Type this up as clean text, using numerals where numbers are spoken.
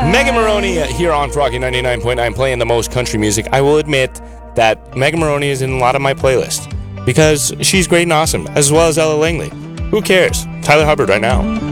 Megan Moroney here on Froggy 99.9 playing the most country music. I will admit that Megan Moroney is in a lot of my playlists because she's great and awesome, as well as Ella Langley. Who cares? Tyler Hubbard right now.